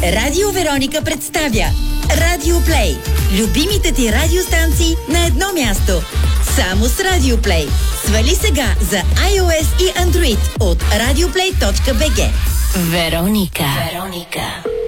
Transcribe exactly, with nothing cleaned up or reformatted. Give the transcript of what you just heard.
Радио Вероника представя Радио Плей. Любимите ти радиостанции на едно място. Само с Радио Плей. Свали сега за iOS и Android от радиоплей точка би джи. Вероника. Вероника.